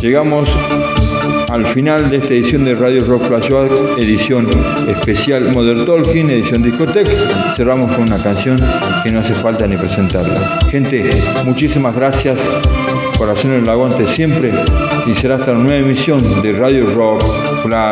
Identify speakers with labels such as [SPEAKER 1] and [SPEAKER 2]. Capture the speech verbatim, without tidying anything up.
[SPEAKER 1] Llegamos al final de esta edición de Radio Rock Flashback, edición especial Modern Talking, edición Discotech. Cerramos con una canción que no hace falta ni presentarla. Gente, muchísimas gracias por hacer el aguante siempre y será hasta la nueva emisión de Radio Rock Flashback.